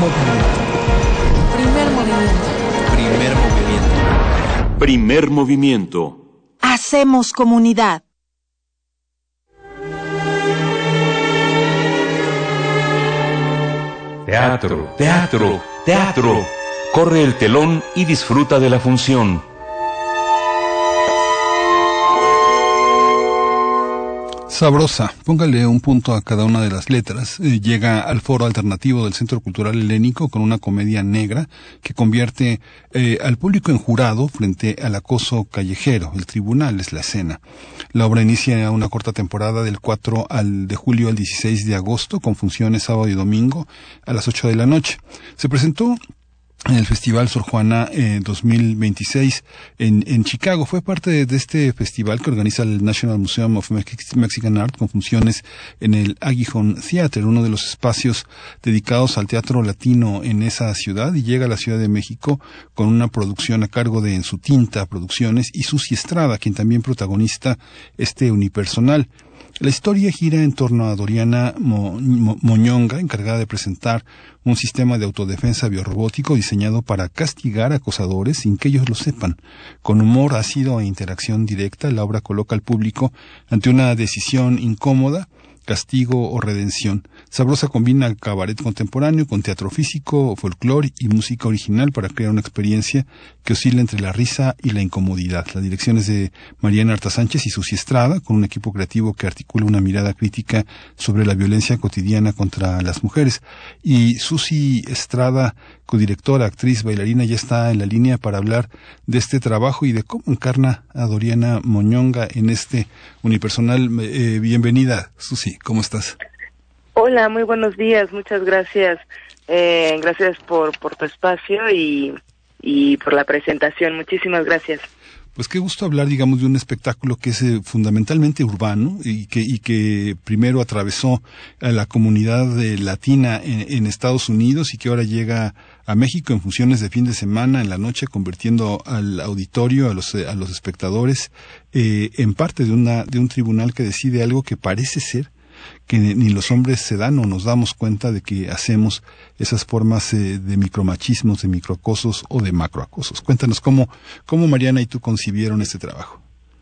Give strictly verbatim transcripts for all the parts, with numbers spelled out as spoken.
movimiento. Primer movimiento. Primer movimiento. Primer movimiento. Hacemos comunidad. Teatro, teatro, teatro. Corre el telón y disfruta de la función. Sabrosa, póngale un punto a cada una de las letras. Eh, llega al foro alternativo del Centro Cultural Helénico con una comedia negra que convierte eh, al público en jurado frente al acoso callejero. El tribunal es la escena. La obra inicia una corta temporada del cuatro al, de julio al dieciséis de agosto con funciones sábado y domingo a las ocho de la noche. Se presentó en el Festival Sor Juana eh, dos mil veintiséis en, en Chicago. Fue parte de, de este festival que organiza el National Museum of Mexican Art con funciones en el Aguijón Theater, uno de los espacios dedicados al teatro latino en esa ciudad, y llega a la Ciudad de México con una producción a cargo de En su Tinta Producciones y Susi Estrada, quien también protagoniza este unipersonal. La historia gira en torno a Doriana Mo, Mo, Moñonga, encargada de presentar un sistema de autodefensa biorrobótico diseñado para castigar a acosadores sin que ellos lo sepan. Con humor ácido e interacción directa, la obra coloca al público ante una decisión incómoda: castigo o redención. Sabrosa combina cabaret contemporáneo con teatro físico, folclore y música original para crear una experiencia que oscila entre la risa y la incomodidad. La dirección es de Mariana Arta Sánchez y Susi Estrada, con un equipo creativo que articula una mirada crítica sobre la violencia cotidiana contra las mujeres. Y Susi Estrada, codirectora, actriz, bailarina, ya está en la línea para hablar de este trabajo y de cómo encarna a Doriana Moñonga en este unipersonal. Eh, bienvenida, Susi, ¿cómo estás? Hola, muy buenos días, muchas gracias. Eh, gracias por, por tu espacio y, y por la presentación, muchísimas gracias. Pues qué gusto hablar, digamos, de un espectáculo que es eh, fundamentalmente urbano y que y que primero atravesó a la comunidad eh, latina en, en Estados Unidos y que ahora llega a México en funciones de fin de semana en la noche, convirtiendo al auditorio, a los a los espectadores eh, en parte de una de un tribunal que decide algo que parece ser que ni los hombres se dan o nos damos cuenta de que hacemos esas formas eh, de micromachismos, de microacosos o de macroacosos. Cuéntanos cómo, cómo Mariana y tú concibieron este trabajo.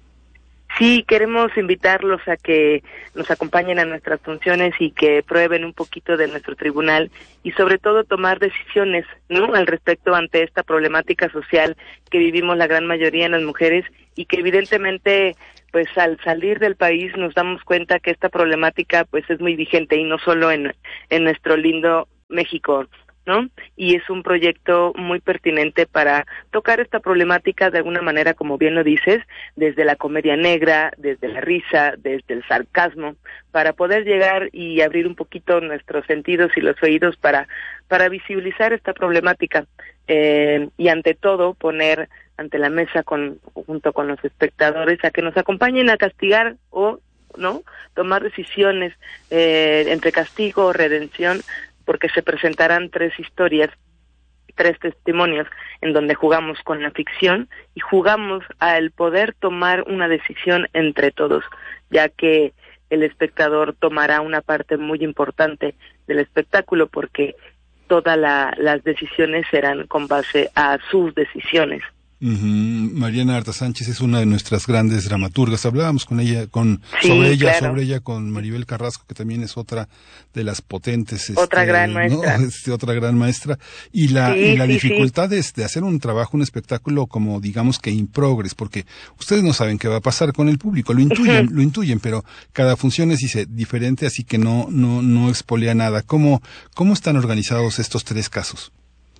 Sí, queremos invitarlos a que nos acompañen a nuestras funciones y que prueben un poquito de nuestro tribunal y sobre todo tomar decisiones, ¿no?, al respecto ante esta problemática social que vivimos la gran mayoría de las mujeres y que evidentemente pues al salir del país nos damos cuenta que esta problemática pues es muy vigente y no solo en, en nuestro lindo México, ¿no? Y es un proyecto muy pertinente para tocar esta problemática de alguna manera, como bien lo dices, desde la comedia negra, desde la risa, desde el sarcasmo, para poder llegar y abrir un poquito nuestros sentidos y los oídos para, para visibilizar esta problemática eh, y ante todo poner ante la mesa con junto con los espectadores a que nos acompañen a castigar o no tomar decisiones eh, entre castigo o redención, porque se presentarán tres historias, tres testimonios en donde jugamos con la ficción y jugamos al poder tomar una decisión entre todos, ya que el espectador tomará una parte muy importante del espectáculo porque todas la, las decisiones serán con base a sus decisiones. Uh-huh. Mariana Arta Sánchez es una de nuestras grandes dramaturgas. Hablábamos con ella, con sí, sobre ella, claro. sobre ella con Maribel Carrasco, que también es otra de las potentes, otra este, gran maestra, ¿no? este, otra gran maestra. Y la sí, y la sí, dificultad sí. es de hacer un trabajo, un espectáculo como digamos que in progress, porque ustedes no saben qué va a pasar con el público, lo intuyen, uh-huh. lo intuyen, pero cada función es dice diferente, así que no no no expolea nada. ¿Cómo cómo están organizados estos tres casos?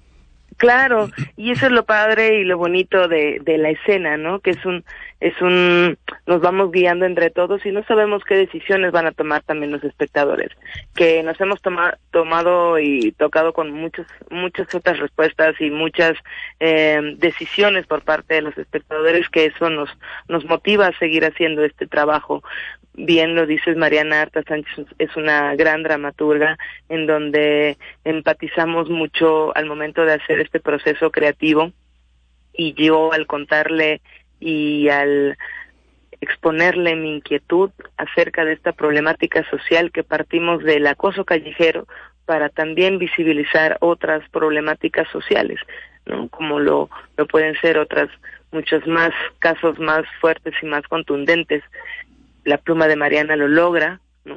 Claro, y eso es lo padre y lo bonito de, de la escena, ¿no? Que es un, es un, nos vamos guiando entre todos y no sabemos qué decisiones van a tomar también los espectadores. Que nos hemos toma, tomado y tocado con muchos, muchas otras respuestas y muchas eh, decisiones por parte de los espectadores, que eso nos, nos motiva a seguir haciendo este trabajo. Bien lo dices, Mariana Arta Sánchez es una gran dramaturga en donde empatizamos mucho al momento de hacer este proceso creativo, y yo al contarle y al exponerle mi inquietud acerca de esta problemática social que partimos del acoso callejero, para también visibilizar otras problemáticas sociales, ¿no? Como lo, lo pueden ser otras, muchos más casos más fuertes y más contundentes. La pluma de Mariana lo logra, ¿no?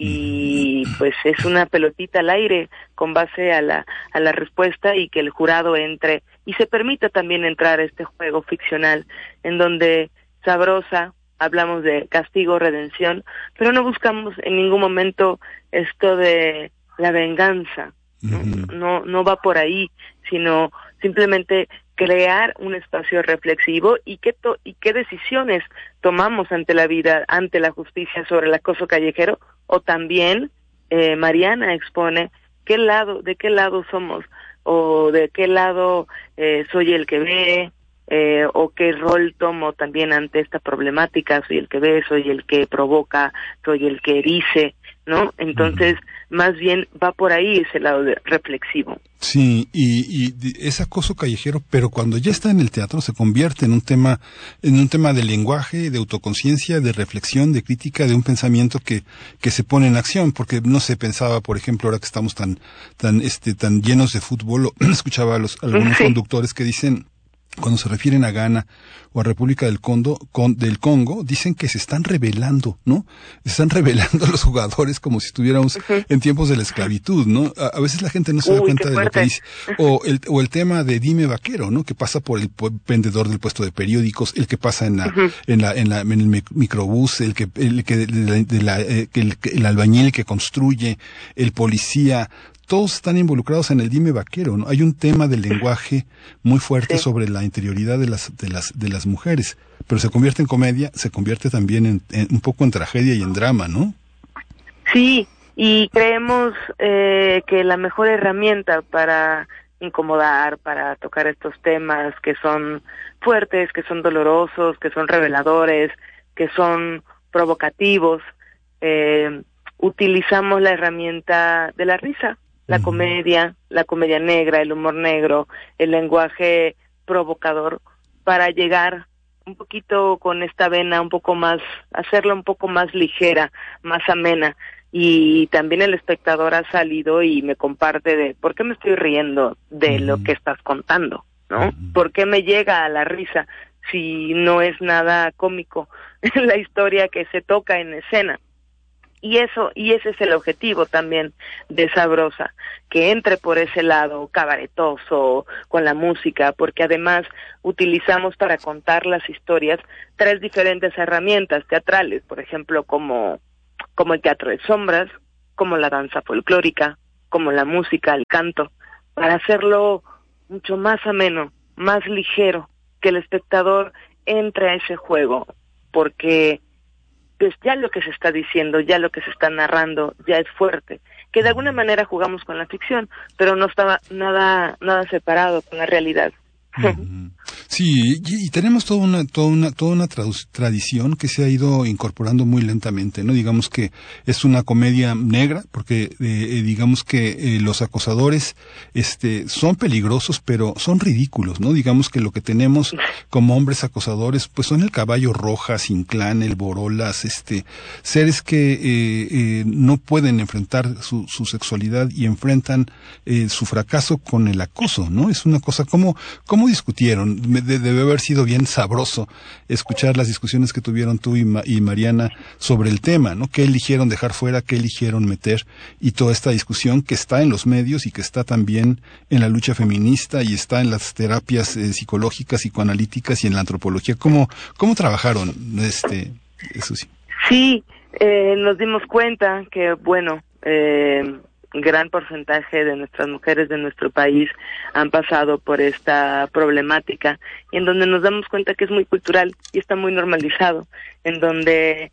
Y pues es una pelotita al aire con base a la a la respuesta, y que el jurado entre y se permita también entrar a este juego ficcional en donde Sabrosa hablamos de castigo, redención, pero no buscamos en ningún momento esto de la venganza, ¿no? Uh-huh. No, no va por ahí, sino simplemente crear un espacio reflexivo y qué to- y qué decisiones tomamos ante la vida, ante la justicia sobre el acoso callejero, o también eh, Mariana expone qué lado, de qué lado somos, o de qué lado eh, soy el que ve, eh, o qué rol tomo también ante esta problemática, soy el que ve, soy el que provoca, soy el que dice, ¿no? Entonces, uh-huh. más bien va por ahí ese lado de reflexivo. Sí, y, y es acoso callejero, pero cuando ya está en el teatro se convierte en un tema, en un tema de lenguaje, de autoconciencia, de reflexión, de crítica, de un pensamiento que, que se pone en acción, porque no se pensaba, por ejemplo, ahora que estamos tan, tan, este, tan llenos de fútbol, escuchaba a los, algunos sí. conductores que dicen, cuando se refieren a Ghana o a República del Congo, con, del Congo, dicen que se están rebelando, ¿no? Se están rebelando los jugadores como si estuviéramos uh-huh. en tiempos de la esclavitud, ¿no? A, a veces la gente no se Uy, da cuenta de lo que dice. O el, o el tema de Dime Vaquero, ¿no? Que pasa por el vendedor del puesto de periódicos, el que pasa en la, uh-huh. en la, en la, en el microbús, el que, el que, de la, de la, eh, el, el albañil que construye, el policía. Todos están involucrados en el Dime Vaquero, ¿no? Hay un tema del lenguaje muy fuerte sí. sobre la interioridad de las de las de las mujeres, pero se convierte en comedia, se convierte también en, en un poco en tragedia y en drama, ¿no? Sí, y creemos eh, que la mejor herramienta para incomodar, para tocar estos temas que son fuertes, que son dolorosos, que son reveladores, que son provocativos, eh, utilizamos la herramienta de la risa. La comedia, la comedia negra, el humor negro, el lenguaje provocador, para llegar un poquito con esta vena un poco más, hacerla un poco más ligera, más amena. Y también el espectador ha salido y me comparte de, ¿por qué me estoy riendo de uh-huh. lo que estás contando? ¿No? Uh-huh. ¿Por qué me llega a la risa si no es nada cómico la historia que se toca en escena? Y eso, y ese es el objetivo también de Sabrosa, que entre por ese lado cabaretoso con la música, porque además utilizamos para contar las historias tres diferentes herramientas teatrales, por ejemplo, como, como el teatro de sombras, como la danza folclórica, como la música, el canto, para hacerlo mucho más ameno, más ligero, que el espectador entre a ese juego, porque pues ya lo que se está diciendo, ya lo que se está narrando, ya es fuerte, que de alguna manera jugamos con la ficción, pero no estaba nada nada separado con la realidad. Uh-huh. Sí, y, y tenemos toda una toda una toda una tradu- tradición que se ha ido incorporando muy lentamente, ¿no? Digamos que es una comedia negra porque eh, digamos que eh, los acosadores este son peligrosos, pero son ridículos, ¿no? Digamos que lo que tenemos como hombres acosadores pues son el Caballo Rojas, Inclán, el Borolas, este seres que eh, eh, no pueden enfrentar su su sexualidad y enfrentan eh, su fracaso con el acoso, ¿no? Es una cosa como como ¿Cómo discutieron? De, debe haber sido bien sabroso escuchar las discusiones que tuvieron tú y, Ma, y Mariana sobre el tema, ¿no? ¿Qué eligieron dejar fuera? ¿Qué eligieron meter? Y toda esta discusión que está en los medios y que está también en la lucha feminista y está en las terapias eh, psicológicas, psicoanalíticas y en la antropología. ¿Cómo, cómo trabajaron este, eso sí? Sí, eh, nos dimos cuenta que, bueno, eh, gran porcentaje de nuestras mujeres de nuestro país han pasado por esta problemática, y en donde nos damos cuenta que es muy cultural y está muy normalizado, en donde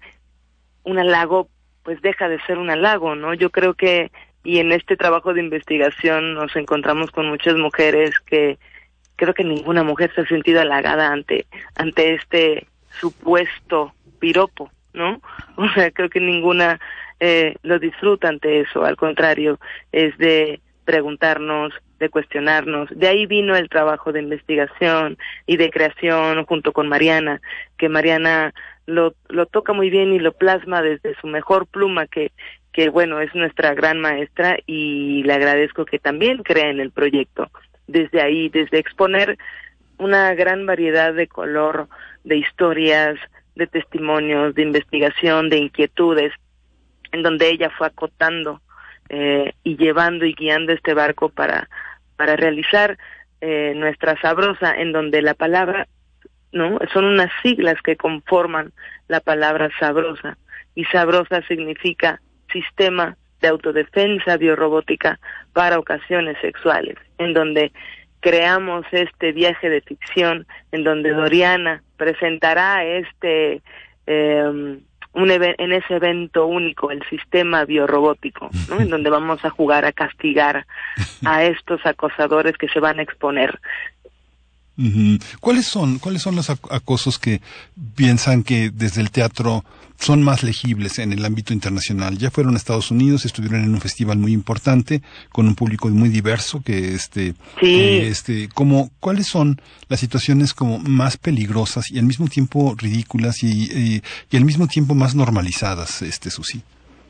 un halago pues deja de ser un halago, ¿no? Yo creo que, y en este trabajo de investigación nos encontramos con muchas mujeres que creo que ninguna mujer se ha sentido halagada ante ante este supuesto piropo, ¿no? O sea, creo que ninguna Eh, lo disfruta ante eso, al contrario, es de preguntarnos, de cuestionarnos. De ahí vino el trabajo de investigación y de creación junto con Mariana, que Mariana lo, lo toca muy bien y lo plasma desde su mejor pluma, que, que bueno, es nuestra gran maestra y le agradezco que también crea en el proyecto. Desde ahí, desde exponer una gran variedad de color, de historias, de testimonios, de investigación, de inquietudes, en donde ella fue acotando eh, y llevando y guiando este barco para para realizar eh, nuestra sabrosa, en donde la palabra, ¿no? Son unas siglas que conforman la palabra sabrosa, y sabrosa significa sistema de autodefensa biorrobótica para ocasiones sexuales, en donde creamos este viaje de ficción, en donde Doriana presentará este eh, un en ese evento único, el sistema biorrobótico, ¿no? En donde vamos a jugar a castigar a estos acosadores que se van a exponer. Uh-huh. ¿Cuáles son, cuáles son los acosos que piensan que desde el teatro son más legibles en el ámbito internacional? Ya fueron a Estados Unidos, estuvieron en un festival muy importante con un público muy diverso que este, sí. eh, este, como cuáles son las situaciones como más peligrosas y al mismo tiempo ridículas y y, y al mismo tiempo más normalizadas, este Susi.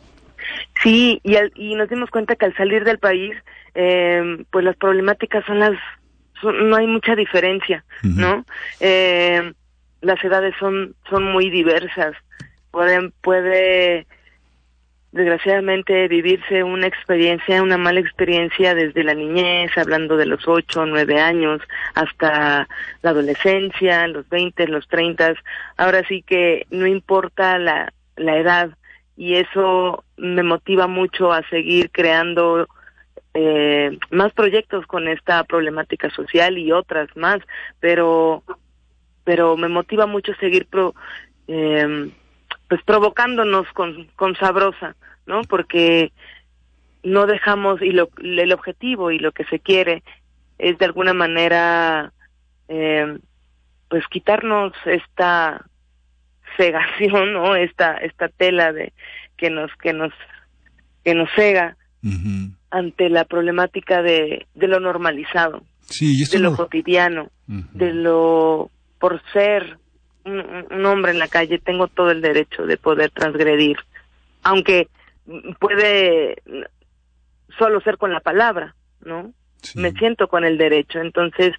Sí, y al, y nos dimos cuenta que al salir del país, eh, pues las problemáticas son las no hay mucha diferencia, uh-huh. ¿no? Eh, las edades son son muy diversas. Pueden, puede, desgraciadamente, vivirse una experiencia, una mala experiencia desde la niñez, hablando de los ocho, nueve años, hasta la adolescencia, los veinte, los treinta. Ahora sí que no importa la, la edad, y eso me motiva mucho a seguir creando Eh, más proyectos con esta problemática social y otras más, pero pero me motiva mucho seguir pro, eh, pues provocándonos con con sabrosa, ¿no? Porque no dejamos, y lo, el objetivo y lo que se quiere es de alguna manera eh, pues quitarnos esta cegación, ¿no? Esta esta tela de que nos que nos que nos cega. Uh-huh. Ante la problemática de, de lo normalizado, sí, de lo no... cotidiano, uh-huh. de lo, por ser un, un hombre en la calle, tengo todo el derecho de poder transgredir, aunque puede solo ser con la palabra, ¿no? Sí. Me siento con el derecho, entonces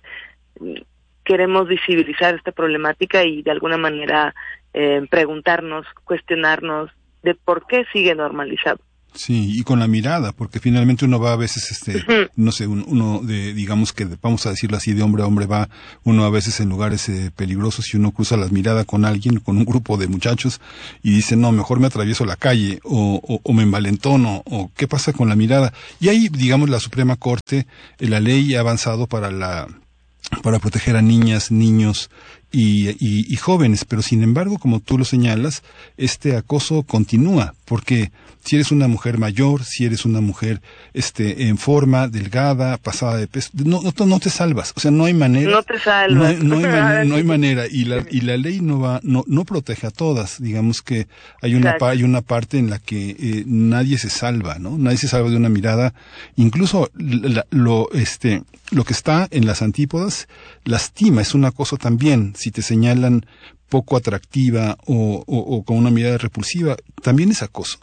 queremos visibilizar esta problemática y de alguna manera eh, preguntarnos, cuestionarnos de por qué sigue normalizado. Sí, y con la mirada, porque finalmente uno va a veces, este, uh-huh. no sé, un, uno de, digamos que, de, vamos a decirlo así, de hombre a hombre va uno a veces en lugares eh, peligrosos y uno cruza la mirada con alguien, con un grupo de muchachos y dice, no, mejor me atravieso la calle o, o, o me envalentono o qué pasa con la mirada. Y ahí, digamos, la Suprema Corte, eh, la ley ha avanzado para la, para proteger a niñas, niños y, y, y jóvenes, pero sin embargo, como tú lo señalas, este acoso continúa, porque si eres una mujer mayor, si eres una mujer este en forma, delgada, pasada de peso, no, no, no te salvas, o sea, no hay manera. No te salvas. No hay, no hay, manera, no hay manera, y la, y la ley no va, no, no protege a todas, digamos que hay una, pa, hay una parte en la que eh, nadie se salva, ¿no? Nadie se salva de una mirada, incluso la, lo, este, lo que está en las antípodas lastima, es un acoso también. Si te señalan poco atractiva o, o, o con una mirada repulsiva, también es acoso.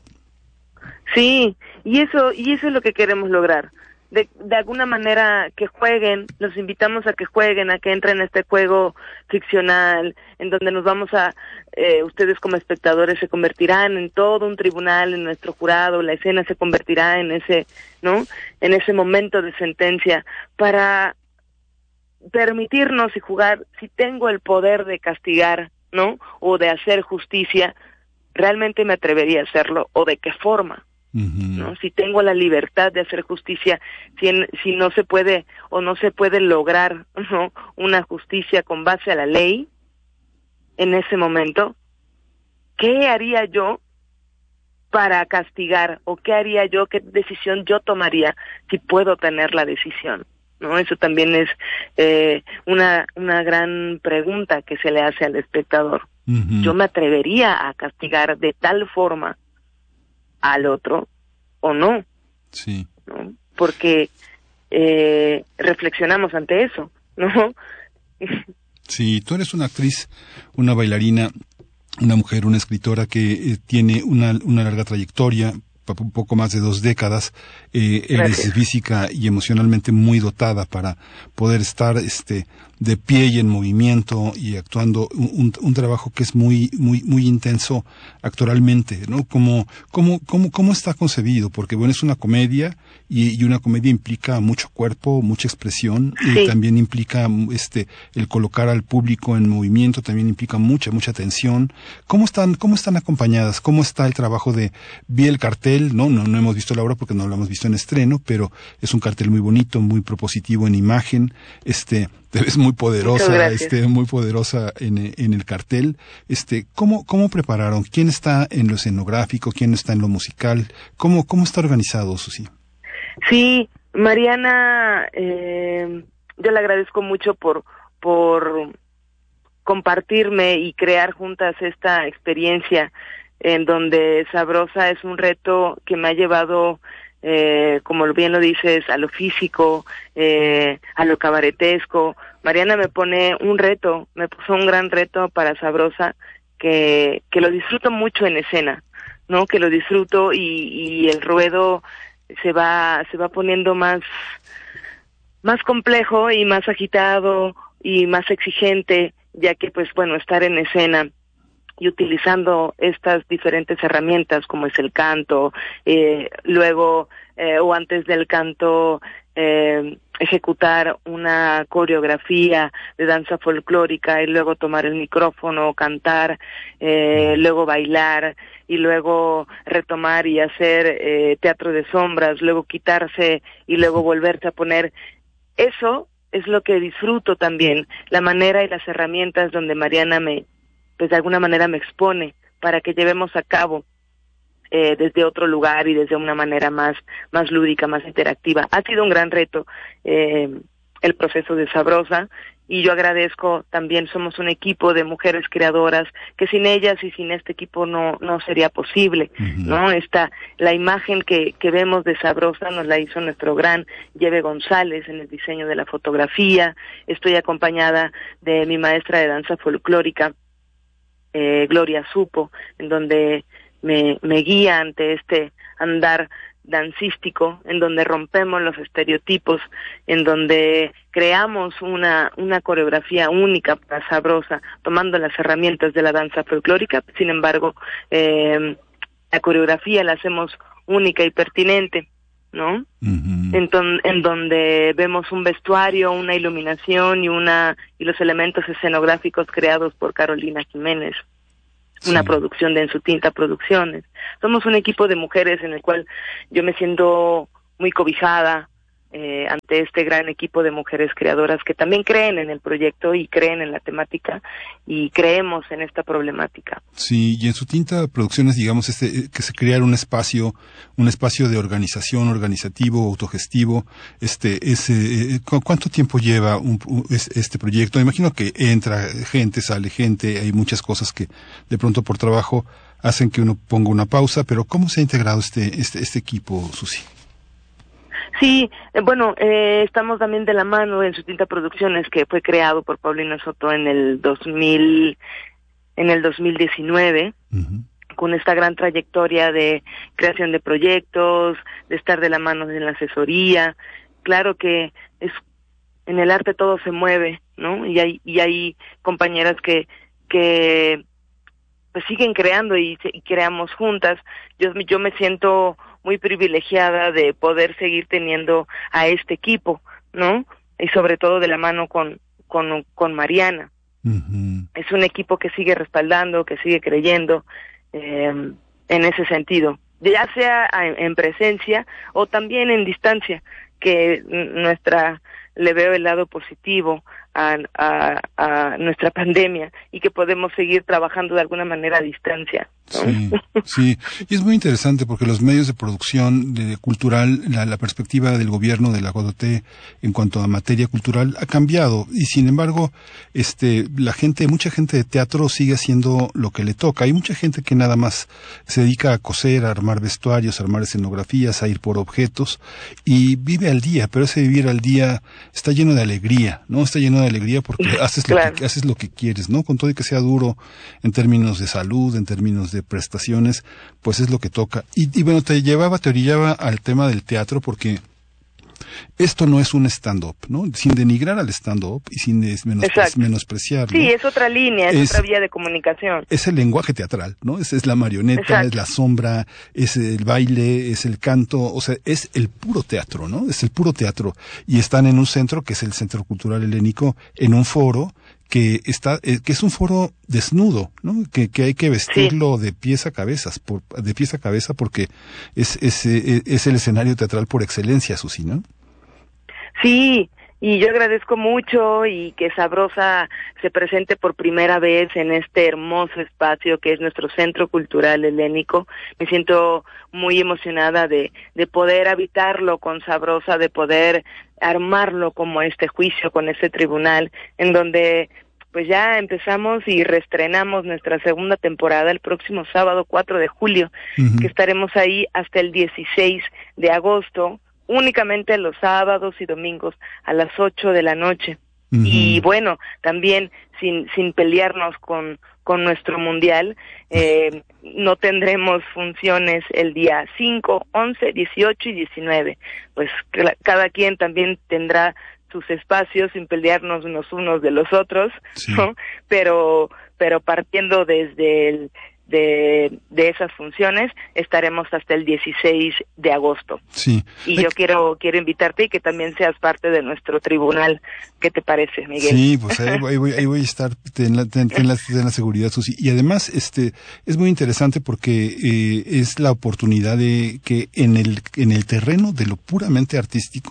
Sí, y eso y eso es lo que queremos lograr. De, de alguna manera que jueguen, los invitamos a que jueguen, a que entren a este juego ficcional, en donde nos vamos a, eh, ustedes como espectadores se convertirán en todo un tribunal, en nuestro jurado, la escena se convertirá en ese, ¿no? En ese momento de sentencia, para permitirnos y jugar, si tengo el poder de castigar, ¿no? O de hacer justicia, realmente me atrevería a hacerlo, o de qué forma, uh-huh. ¿no? Si tengo la libertad de hacer justicia, si, en, si no se puede o no se puede lograr, ¿no? Una justicia con base a la ley, en ese momento, ¿qué haría yo para castigar? ¿O qué haría yo, qué decisión yo tomaría si puedo tener la decisión? ¿No? Eso también es eh, una una gran pregunta que se le hace al espectador. Uh-huh. ¿Yo me atrevería a castigar de tal forma al otro o no? Sí. ¿No? Porque eh, reflexionamos ante eso, ¿no? Sí, tú eres una actriz, una bailarina, una mujer, una escritora que eh, tiene una una larga trayectoria, un poco más de dos décadas, eh, eres Gracias. física y emocionalmente muy dotada para poder estar este de pie y en movimiento y actuando un, un, un trabajo que es muy muy muy intenso actoralmente, ¿no? ¿Cómo cómo cómo cómo está concebido? Porque bueno, es una comedia y, y una comedia implica mucho cuerpo, mucha expresión, Sí. y también implica este el colocar al público en movimiento, también implica mucha mucha tensión. ¿Cómo están cómo están acompañadas? ¿Cómo está el trabajo de vi el cartel, no no no hemos visto la obra porque no lo hemos visto en estreno, pero es un cartel muy bonito, muy propositivo en imagen, este te ves muy poderosa, este, muy poderosa en, en el cartel. Este, ¿cómo, cómo prepararon? ¿Quién está en lo escenográfico? ¿Quién está en lo musical? ¿Cómo, cómo está organizado, Susi? Sí, Mariana, eh, yo le agradezco mucho por, por compartirme y crear juntas esta experiencia en donde Sabrosa es un reto que me ha llevado, Eh, como bien lo dices, a lo físico, eh, a lo cabaretesco. Mariana me pone un reto, me puso un gran reto para Sabrosa, que, que lo disfruto mucho en escena, ¿no? Que lo disfruto y, y el ruedo se va, se va poniendo más, más complejo y más agitado y más exigente, ya que, pues, bueno, estar en escena y utilizando estas diferentes herramientas como es el canto, eh, luego eh, o antes del canto eh, ejecutar una coreografía de danza folclórica y luego tomar el micrófono, cantar, eh, luego bailar y luego retomar y hacer eh, teatro de sombras, luego quitarse y luego volverse a poner. Eso es lo que disfruto también, la manera y las herramientas donde Mariana me pues de alguna manera me expone para que llevemos a cabo eh, desde otro lugar y desde una manera más más lúdica, más interactiva. Ha sido un gran reto eh, el proceso de Sabrosa y yo agradezco también, somos un equipo de mujeres creadoras que sin ellas y sin este equipo no no sería posible, uh-huh. ¿no? Esta, la imagen que, que vemos de Sabrosa nos la hizo nuestro gran Yeve González en el diseño de la fotografía. Estoy acompañada de mi maestra de danza folclórica, Eh, Gloria Supo, en donde me, me guía ante este andar dancístico, en donde rompemos los estereotipos, en donde creamos una, una coreografía única para Sabrosa, tomando las herramientas de la danza folclórica. Sin embargo, eh, la coreografía la hacemos única y pertinente, ¿no? Uh-huh. En, ton, en donde vemos un vestuario, una iluminación y una y los elementos escenográficos creados por Carolina Jiménez, sí. Una producción de En Su Tinta Producciones. Somos un equipo de mujeres en el cual yo me siento muy cobijada eh, ante este gran equipo de mujeres creadoras que también creen en el proyecto y creen en la temática y creemos en esta problemática. Sí, y En Su Tinta Producciones, digamos, este que se creara un espacio, un espacio de organización, organizativo, autogestivo. Este, ese, eh, ¿cuánto tiempo lleva un, este proyecto? Me imagino que entra gente, sale gente, hay muchas cosas que de pronto por trabajo hacen que uno ponga una pausa, pero ¿cómo se ha integrado este, este, este equipo, Susi? Sí, eh, bueno, eh, estamos también de la mano en Su Tinta Producciones, que fue creado por Paulina Soto en el dos mil, en el dos mil diecinueve, uh-huh. con esta gran trayectoria de creación de proyectos, de estar de la mano en la asesoría. Claro que es en el arte todo se mueve, ¿no? Y hay y hay compañeras que que pues siguen creando y, y creamos juntas. Yo yo me siento muy privilegiada de poder seguir teniendo a este equipo, ¿no? Y sobre todo de la mano con con, con Mariana. Uh-huh. Es un equipo que sigue respaldando, que sigue creyendo eh, en ese sentido, ya sea en presencia o también en distancia, que nuestra le veo el lado positivo a, a, a nuestra pandemia y que podemos seguir trabajando de alguna manera a distancia, ¿no? Sí, sí, y es muy interesante porque los medios de producción de, cultural, la, la perspectiva del gobierno de la cuatro T en cuanto a materia cultural ha cambiado y sin embargo, este, la gente, mucha gente de teatro sigue haciendo lo que le toca. Hay mucha gente que nada más se dedica a coser, a armar vestuarios, a armar escenografías, a ir por objetos y vive al día, pero ese vivir al día está lleno de alegría, ¿no? Está lleno de de alegría porque haces claro. lo que haces lo que quieres, ¿no? Con todo y que sea duro en términos de salud, en términos de prestaciones, pues es lo que toca. Y, y bueno, te llevaba, te orillaba al tema del teatro porque esto no es un stand-up, ¿no? Sin denigrar al stand-up y sin menospre- menospreciarlo. Sí, es otra línea, es, es otra vía de comunicación. Es el lenguaje teatral, ¿no? Es, es la marioneta, Exacto. es la sombra, es el baile, es el canto, o sea, es el puro teatro, ¿no? Es el puro teatro. Y están en un centro, que es el Centro Cultural Helénico, en un foro que está, eh, que es un foro desnudo, ¿no? Que, que hay que vestirlo sí. de pies a cabezas, por, de pies a cabeza, porque es, es, es, es el escenario teatral por excelencia, Susi, ¿no? Sí, y yo agradezco mucho y que Sabrosa se presente por primera vez en este hermoso espacio que es nuestro Centro Cultural Helénico. Me siento muy emocionada de, de poder habitarlo con Sabrosa, de poder armarlo como este juicio, con este tribunal, en donde pues ya empezamos y reestrenamos nuestra segunda temporada el próximo sábado cuatro de julio, uh-huh. que estaremos ahí hasta el dieciséis de agosto, únicamente los sábados y domingos a las ocho de la noche. Uh-huh. Y bueno, también sin sin pelearnos con con nuestro mundial, eh, no tendremos funciones el día cinco, once, dieciocho y diecinueve. Pues cada quien también tendrá sus espacios sin pelearnos unos unos de los otros, sí. ¿no? Pero pero partiendo desde el de de esas funciones estaremos hasta el dieciséis de agosto. Sí. Y yo quiero quiero invitarte y que también seas parte de nuestro tribunal. ¿Qué te parece, Miguel? Sí, pues ahí, ahí, voy, ahí voy a estar, ten la, ten, ten la, ten la seguridad, Susi. Y además este es muy interesante porque eh, es la oportunidad de que en el en el terreno de lo puramente artístico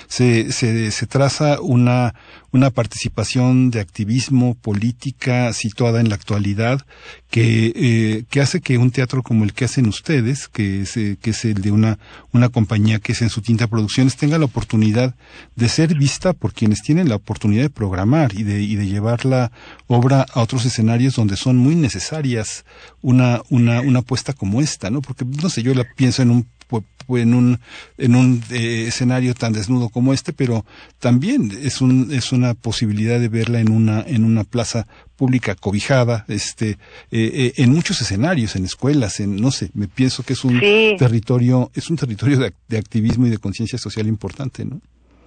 se se se traza una una participación de activismo, política situada en la actualidad que eh, que hace que un teatro como el que hacen ustedes, que es eh, que es el de una una compañía que es En Su Tinta Producciones, tenga la oportunidad de ser vista por quienes tienen la oportunidad de programar y de y de llevar la obra a otros escenarios donde son muy necesarias una una una apuesta como esta, ¿no? Porque no sé, yo la pienso en un en un en un eh, escenario tan desnudo como este, pero también es un es una posibilidad de verla en una en una plaza pública cobijada, este eh, eh, en muchos escenarios, en escuelas, en no sé, me pienso que es un sí. territorio es un territorio de, de activismo y de conciencia social importante, ¿no?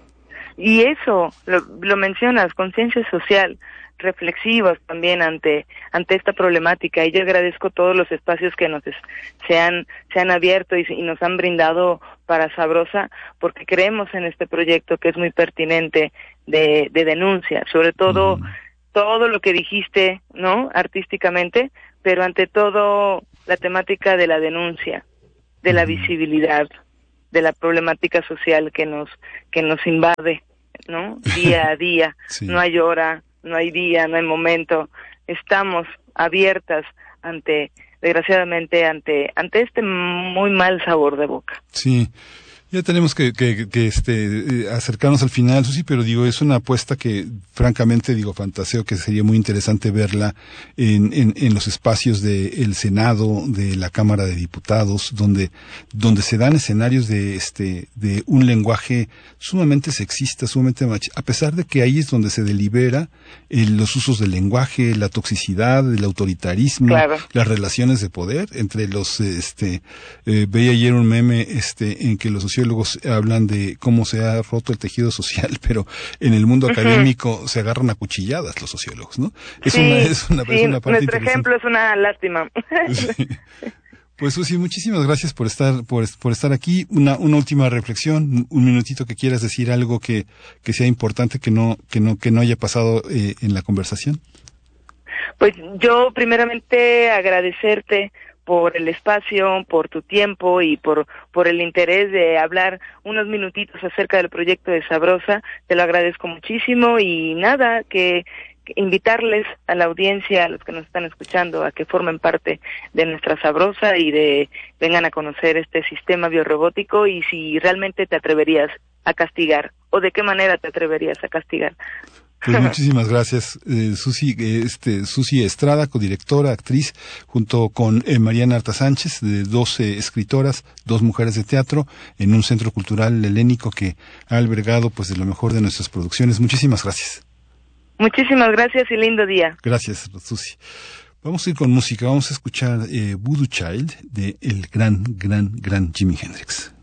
Y eso lo, lo mencionas, conciencia social, reflexivos también ante ante esta problemática, y yo agradezco todos los espacios que nos es, se han se han abierto y, y nos han brindado para Sabrosa, porque creemos en este proyecto que es muy pertinente de, de denuncia, sobre todo mm. todo lo que dijiste, ¿no? Artísticamente, pero ante todo la temática de la denuncia, de la mm. visibilidad, de la problemática social que nos que nos invade, ¿no? Día a día, sí. No hay hora, no hay día, no hay momento. Estamos abiertas ante, desgraciadamente, ante ante este muy mal sabor de boca. Sí. Ya tenemos que, que, que este, acercarnos al final, Susi, pero digo, es una apuesta que, francamente, digo, fantaseo que sería muy interesante verla en, en, en los espacios del Senado, de la Cámara de Diputados, donde, donde se dan escenarios de, este, de un lenguaje sumamente sexista, sumamente machista, a pesar de que ahí es donde se delibera eh, los usos del lenguaje, la toxicidad, el autoritarismo, claro. Las relaciones de poder entre los, este, eh, veía ayer un meme, este, en que los sociólogos hablan de cómo se ha roto el tejido social, pero en el mundo uh-huh. académico se agarran a cuchilladas los sociólogos, ¿no? Es sí, una, es una, sí, es una parte nuestro ejemplo es una lástima. Sí. Pues Susi, muchísimas gracias por estar, por, por estar aquí. Una, una última reflexión, un minutito que quieras decir algo que, que sea importante que no, que no, que no haya pasado eh, en la conversación. Pues yo primeramente agradecerte por el espacio, por tu tiempo y por por el interés de hablar unos minutitos acerca del proyecto de Sabrosa. Te lo agradezco muchísimo y nada, que, que invitarles a la audiencia, a los que nos están escuchando, a que formen parte de nuestra Sabrosa y de vengan a conocer este sistema biorrobótico, y si realmente te atreverías a castigar, o de qué manera te atreverías a castigar. Pues muchísimas gracias, eh, Susi, eh, este, Susi Estrada, codirectora, actriz, junto con eh, Mariana Arta Sánchez, de doce escritoras, dos mujeres de teatro, en un centro cultural helénico que ha albergado pues de lo mejor de nuestras producciones. Muchísimas gracias. Muchísimas gracias y lindo día. Gracias, Susi. Vamos a ir con música, vamos a escuchar eh, Voodoo Child de el gran, gran, gran Jimi Hendrix.